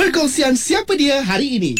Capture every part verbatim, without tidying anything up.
Perkongsian Siapa Dia hari ini.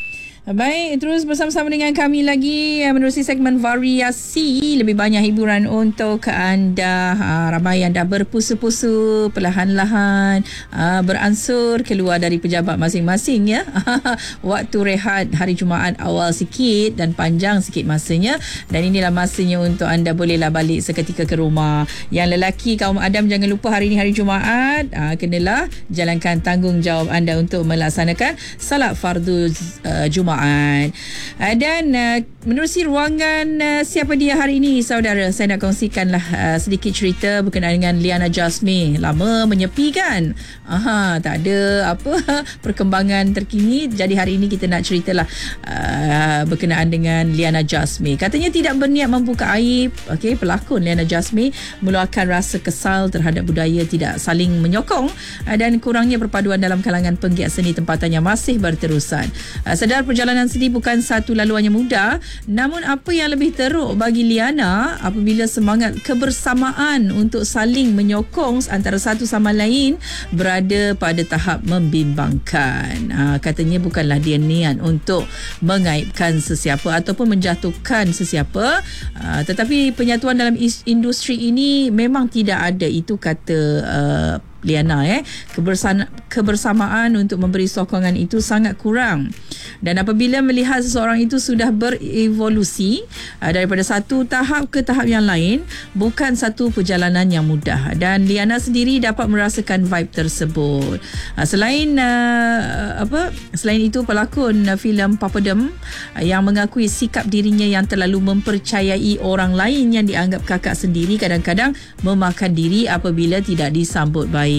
Baik, terus bersama-sama dengan kami lagi menerusi segmen variasi. Lebih banyak hiburan untuk anda. Ha, ramai yang dah berpusu-pusu perlahan-lahan ha, beransur keluar dari pejabat masing-masing ya. Waktu rehat hari Jumaat awal sikit dan panjang sikit masanya, dan inilah masanya untuk anda bolehlah balik seketika ke rumah. Yang lelaki kaum Adam, jangan lupa hari ini hari Jumaat, ha, kenalah jalankan tanggungjawab anda untuk melaksanakan salat fardu uh, Jumaat. Uh, dan uh, menerusi ruangan uh, Siapa Dia hari ini, saudara, saya nak kongsikanlah uh, sedikit cerita berkenaan dengan Liana Jasmine. Lama menyepi kan? Aha, tak ada apa perkembangan terkini. Jadi hari ini kita nak ceritalah uh, berkenaan dengan Liana Jasmine. Katanya tidak berniat membuka aib. Okey, pelakon Liana Jasmine meluahkan rasa kesal terhadap budaya tidak saling menyokong uh, dan kurangnya perpaduan dalam kalangan penggiat seni tempatannya masih berterusan. Uh, sedar perjalanan Perjalanan seni bukan satu laluan yang mudah, namun apa yang lebih teruk bagi Liana apabila semangat kebersamaan untuk saling menyokong antara satu sama lain berada pada tahap membimbangkan. Ha, katanya bukanlah dia niat untuk mengaibkan sesiapa ataupun menjatuhkan sesiapa, ha, tetapi penyatuan dalam industri ini memang tidak ada, itu kata uh, Liana eh Kebersama, kebersamaan untuk memberi sokongan itu sangat kurang. Dan apabila melihat seseorang itu sudah berevolusi uh, daripada satu tahap ke tahap yang lain, bukan satu perjalanan yang mudah, dan Liana sendiri dapat merasakan vibe tersebut. Uh, selain uh, apa selain itu, pelakon uh, filem Papadum uh, yang mengakui sikap dirinya yang terlalu mempercayai orang lain yang dianggap kakak sendiri kadang-kadang memakan diri apabila tidak disambut baik.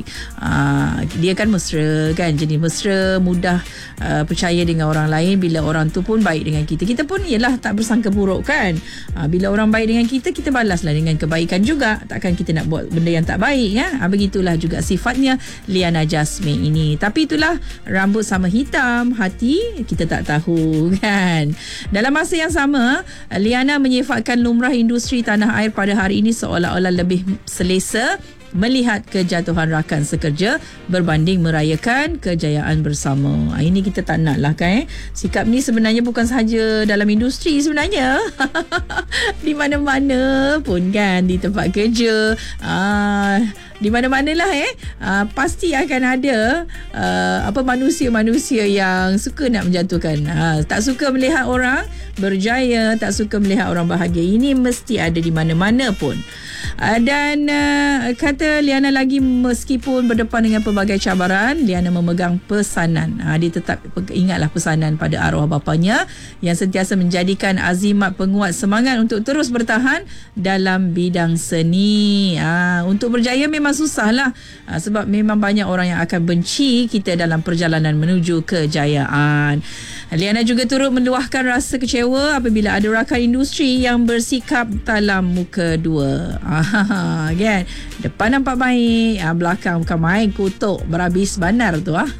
Uh, dia kan mesra kan, jadi mesra, mudah uh, percaya dengan orang lain bila orang tu pun baik dengan kita. Kita pun ialah tak bersangka buruk kan. Uh, bila orang baik dengan kita, kita balaslah dengan kebaikan juga. Takkan kita nak buat benda yang tak baik ya. Uh, begitulah juga sifatnya Liana Jasmine ini. Tapi itulah, rambut sama hitam, hati kita tak tahu kan. Dalam masa yang sama, Liana menyifatkan lumrah industri tanah air pada hari ini seolah-olah lebih selesa melihat kejatuhan rakan sekerja berbanding merayakan kejayaan bersama. Ini kita tak nak lah kan eh? Sikap ni sebenarnya bukan sahaja dalam industri sebenarnya. Di mana-mana pun kan, di tempat kerja, ah, di mana-mana lah eh uh, pasti akan ada uh, apa manusia-manusia yang suka nak menjatuhkan, uh, tak suka melihat orang berjaya, tak suka melihat orang bahagia. Ini mesti ada di mana-mana pun. Uh, dan uh, kata Liana lagi, meskipun berdepan dengan pelbagai cabaran, Liana memegang pesanan. Uh, dia tetap ingatlah pesanan pada arwah bapanya yang sentiasa menjadikan azimat penguat semangat untuk terus bertahan dalam bidang seni. Uh, untuk berjaya memang susah lah, uh, sebab memang banyak orang yang akan benci kita dalam perjalanan menuju kejayaan. Liana juga turut meluahkan rasa kecewa apabila ada rakan industri yang bersikap dalam muka dua. Ah, kan? Depan nampak baik, ah, belakang bukan main, kutuk berhabis banar tu. Ah.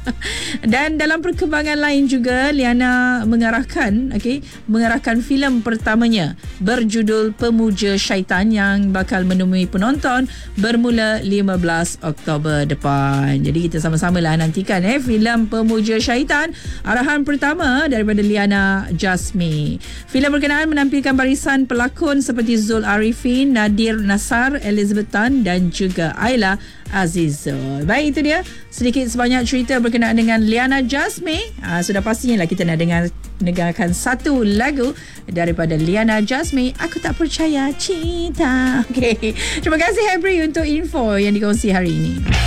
Dan dalam perkembangan lain juga, Liana mengarahkan okay, mengarahkan filem pertamanya berjudul Pemuja Syaitan yang bakal menemui penonton bermula lima belas Oktober depan. Jadi kita sama-sama lah nantikan eh filem Pemuja Syaitan, arahan pertama daripada Liana Jasmine. Filem berkenaan menampilkan barisan pelakon seperti Zul Arifin, Nadir Nasar, Elizabeth Tan dan juga Ayla Azizul. Baik, itu dia sedikit sebanyak cerita berkenaan dengan Liana Jasmine. Ah, sudah pastinya lah kita nak dengar dengarkan satu lagu daripada Liana Jasmine, Aku Tak Percaya Cinta. Okay. Terima kasih Hebri untuk info yang dikongsi hari ini.